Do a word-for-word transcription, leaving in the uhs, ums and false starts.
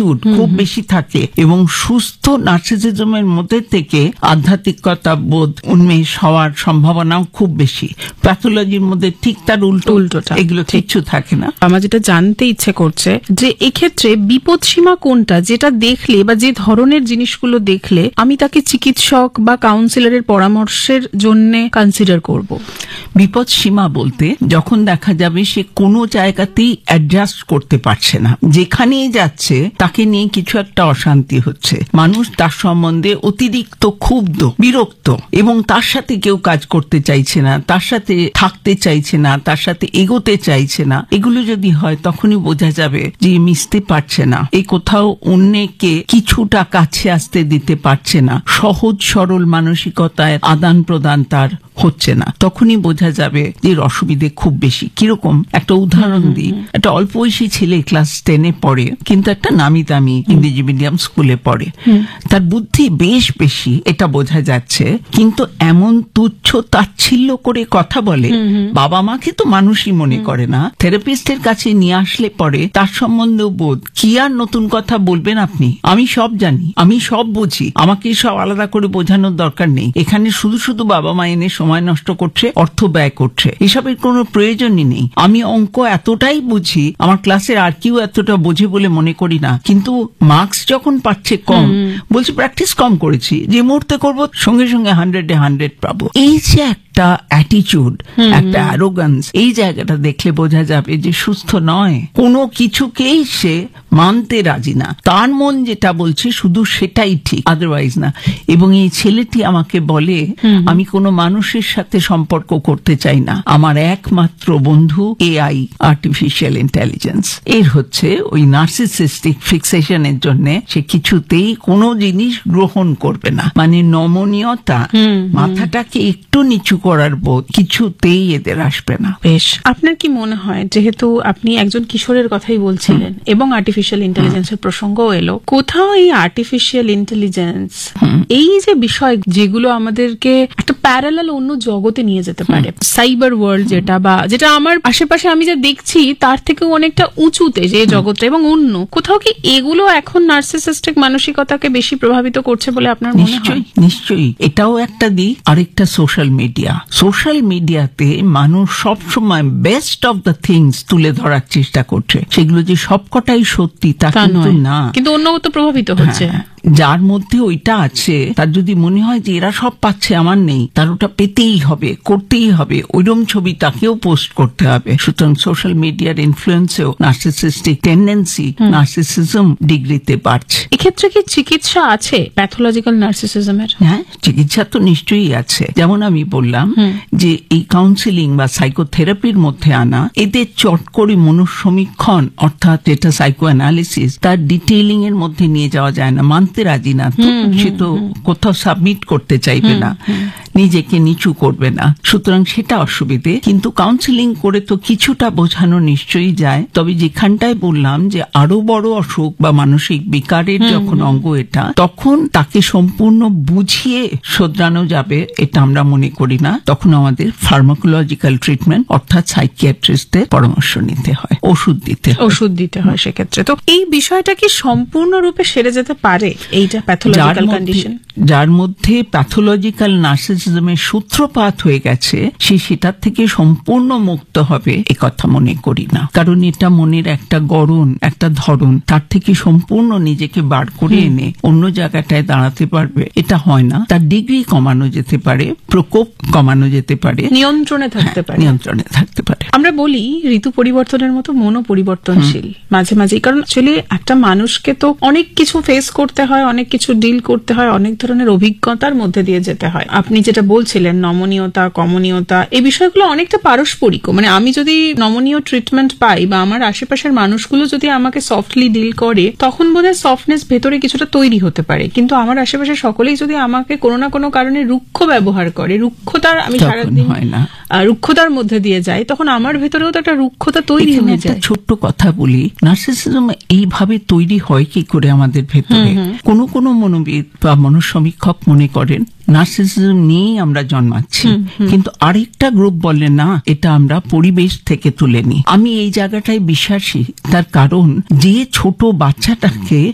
Attitude খুব বেশি থাকে এবং সুস্থ নার্সিসিজমের মধ্যে থেকে আধ্যাত্মিকতা বোধ উন্মেষ হওয়ার সম্ভাবনাও খুব বেশি। প্যাথোলজির মধ্যে ঠিক তার উল্টো উল্টোটা এগুলো কিচ্ছু থাকে না। আমার যেটা জানতে ইচ্ছে করছে যে এক্ষেত্রে বিপদ সীমা কোনটা, যেটা দেখলে বা যে ধরনের জিনিসগুলো দেখলে আমি তাকে চিকিৎসক বা কাউন্সিলরের পরামর্শের জন্য কনসিডার করব? বিপদ সীমা বলতে যখন দেখা যাবে সে কোনো জায়গাতেই অ্যাডজাস্ট করতে পারছে না, যেখানেই যাচ্ছে তাকে নিয়ে কিছু একটা অশান্তি হচ্ছে, মানুষ তার সম্বন্ধে অতিরিক্ত ক্ষুব্ধ বিরক্ত এবং তার সাথে কেউ কাজ করতে চাইছে না, তার সাথে থাকতে চাইছে না, তার সাথে এগোতে চাইছে না, এগুলো যদি হয় তখনই বোঝা যাবে যে মিশতে পারছে না, এই কোথাও অন্যকে কিছুটা কাছে আসতে দিতে পারছে না, সহজ সরল মানসিকতায় আদান প্রদান তার হচ্ছে না, তখনই বোঝা যাবে যে অসুবিধে খুব বেশি। কিরকম একটা উদাহরণ দিই, একটা অল্প বয়সী ছেলে ক্লাস টেনে পড়ে, কিন্তু একটা নামি দামি ইংরেজি মিডিয়াম স্কুলে পড়ে, তার বুদ্ধি বেশ বেশি এটা বোঝা যাচ্ছে, কিন্তু এমন তুচ্ছ তাচ্ছিল্য করে কথা বলে, বাবা মাকে তো মানুষই মনে করে না, থেরাপিস্টের কাছে নিয়ে আসলে পরে তার সম্বন্ধেও বোধ কি আর নতুন কথা বলবেন আপনি, আমি সব জানি, আমি সব বুঝি, আমাকে সব আলাদা করে বোঝানোর দরকার নেই, এখানে শুধু শুধু বাবা মা এনে সময় নষ্ট করছে, অর্থ ব্যয় করছে, এসবের কোনো প্রয়োজনই নেই, আমি অঙ্ক এতটাই বুঝি, আমার ক্লাসের আর কেউ এতটা বোঝে বলে মনে করি না, কিন্তু মার্কস যখন পাচ্ছে কম, বলছি প্র্যাকটিস কম করেছি, যে মুহূর্তে করবো সঙ্গে সঙ্গে হান্ড্রেডে হান্ড্রেড পাবো। এই যে একটা অ্যাটিটিউড, একটা অ্যারোগান্স, এই জায়গাটা দেখলে বোঝা যাবে যে সুস্থ নয়, কোনো কিছুকেই সে মানতে রাজি না, তার মন যেটা বলছে শুধু সেটাই ঠিক, আদারওয়াইজ না। এবং এই ছেলেটি আমাকে বলে, আমি কোনো মানুষের সাথে সম্পর্ক করতে চাই না, আমার একমাত্র বন্ধু এআই, আর্টিফিশিয়াল ইন্টেলিজেন্স। এর হচ্ছে ওই নার্সিসিস্টিক ফিক্সেশনের জন্য সে কিছুতেই কোনো জিনিস গ্রহণ করবে না, মানে নমনীয়তা, মাথাটাকে একটু নিচু করার বোধ কিছুতেই এদের আসবে না। বেশ, আপনার কি মনে হয়, যেহেতু আপনি একজন কিশোরের কথাই বলছিলেন এবং আর্টিফিশিয়াল ইন্টেলিজেন্সের প্রসঙ্গও এলো, কোথাও এই আর্টিফিশিয়াল ইন্টেলিজেন্স এই যে বিষয় যেগুলো আমাদেরকে একটা প্যারালাল অন্য জগতে নিয়ে যেতে পারে, সাইবার ওয়ার্ল্ড যেটা, বা যেটা আমার আশেপাশে আমি যা দেখছি তার থেকে অনেকটা উঁচুতে যে জগৎটা এবং অন্য কোথাও, কি এগুলো এখন নার্সিসিস্টিক মানসিকতাকে বেশি প্রভাবিত করছে বলে আপনার মনে হয়? নিশ্চয়ই, এটাও একটা দিক। আরেকটা সোশ্যাল মিডিয়া, সোশ্যাল মিডিয়াতে মানুষ সবসময় বেস্ট অফ দ্য থিংস তুলে ধরার চেষ্টা করছে, সেগুলো যে সবকটাই সত্যি তা কিন্তু না, কিন্তু অন্য তো প্রভাবিত হচ্ছে। যার মধ্যে ওইটা আছে তার যদি মনে হয় যে এরা সব পাচ্ছে আমার নেই, তার ওটা পেতেই হবে, করতেই হবে, ওইরকম ছবি তাকেও পোস্ট করতে হবে। সুতরাং সোশ্যাল মিডিয়ার ইনফ্লুয়েন্সেও নার্সিসিস্টিক টেন্ডেন্সি, নার্সিসিজম ডিগ্রিতে বাড়ছে। এক্ষেত্রে কি চিকিৎসা আছে প্যাথোলজিক্যাল নার্সিসিজমের? হ্যাঁ, চিকিৎসা তো নিশ্চয়ই আছে। যেমন আমি বললাম যে এই কাউন্সিলিং বা সাইকোথেরাপির মধ্যে আনা, এদের চট করে মনঃসমীক্ষণ অর্থাৎ যেটা সাইকো অ্যানালিসিস, তার ডিটেইলিং এর মধ্যে নিয়ে যাওয়া যায় না, মানতে রাজি না, তো সে তো কোথাও সাবমিট করতে চাইবে না, নিজেকে নিচু করবে না, সুতরাং সেটা অসুবিধে। কিন্তু কাউন্সিলিং করে তো কিছুটা বোঝানো নিশ্চয়ই যায়, তবে যেখানটায় বললাম যে আরো বড় অসুখ বা মানসিক বিকারের যখন অঙ্গ এটা, তখন তাকে সম্পূর্ণ বুঝিয়ে শোধরানো যাবে এটা আমরা মনে করি না, তখন আমাদের ফার্মাকোলজিক্যাল ট্রিটমেন্ট অর্থাৎ সাইকিয়াট্রিস্টদের পরামর্শ নিতে হয়, ওষুধ দিতে হয় ওষুধ দিতে হয় সেক্ষেত্রে। তো এই বিষয়টা কি সম্পূর্ণরূপে সেরে যেতে পারে এইটা প্যাথোলজিক্যাল কন্ডিশন? যার মধ্যে প্যাথোলজিক্যাল নার্সিসিজমের সূত্রপাত হয়ে গেছে, সে সেটার থেকে সম্পূর্ণ মুক্ত হবে এ কথা মনে করি না, কারণ এটা মনের একটা গড়ন, একটা ধরন, তার থেকে সম্পূর্ণ নিজেকে বার করে এনে অন্য জায়গাটায় দাঁড়াতে পারবে এটা হয় না। তার ডিগ্রি কমানো যেতে পারে, প্রকোপ কমানো যেতে পারে, নিয়ন্ত্রণে থাকতে পারে, নিয়ন্ত্রণে থাকতে পারে। আমরা বলি ঋতু পরিবর্তনের মতো মনও পরিবর্তনশীল মাঝে মাঝে, কারণ আসলে একটা মানুষকে তো অনেক কিছু ফেস করতে হয়, অনেক কিছু ডিল করতে হয়, অনেক ধরনের অভিজ্ঞতার মধ্যে দিয়ে যেতে হয়। আপনি যেটা বলছিলেন নমনীয়তা, কমনীয়তা, এই বিষয়গুলো অনেকটা পারস্পরিক, মানে আমি যদি নমনীয় ট্রিটমেন্ট পাই বা আমার আশেপাশের মানুষগুলো যদি আমাকে সফটলি ডিল করে, তখন বোধহয় সফটনেস ভেতরে কিছুটা তৈরি হতে পারে। কিন্তু আমার আশেপাশে সকলেই যদি আমাকে কোনো না কোনো কারণে রুক্ষ ব্যবহার করে, রুক্ষতার আমি সারাদিন রুক্ষতার মধ্যে দিয়ে যাই, তখন আমার ভেতরেও তো একটা রুক্ষতা তৈরি হয়ে যায়। ছোট্ট কথা বলি, নার্সিসিজম এইভাবে তৈরি হয় কি করে আমাদের ভেতরে? কোন কোন মনোবিদ বা মনোসমীক্ষক মনে করেন নার্সিসিজম নিয়েই আমরা জন্মাচ্ছি, কিন্তু আরেকটা গ্রুপ বলে না, এটা আমরা পরিবেশ থেকে তুলে নিই। আমি এই জায়গাটায় বিশ্বাসী, তার কারণ যে ছোট বাচ্চাটাকে